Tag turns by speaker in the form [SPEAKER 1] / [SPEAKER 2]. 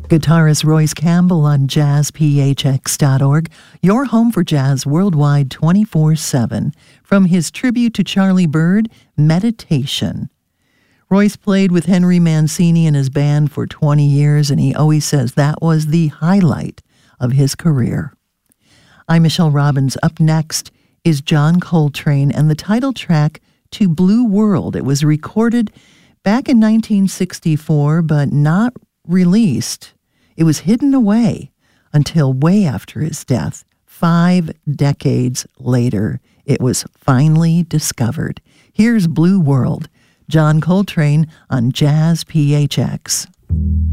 [SPEAKER 1] Guitarist Royce Campbell on jazzphx.org, your home for jazz worldwide 24/7. From his tribute to Charlie Byrd, Meditation. Royce played with Henry Mancini and his band for 20 years, and he always says that was the highlight of his career. I'm Michelle Robbins. Up next is John Coltrane and the title track to Blue World. It was recorded back in 1964, but not released. It was hidden away until way after his death. 5 decades later, it was finally discovered. Here's Blue World, John Coltrane on Jazz PHX.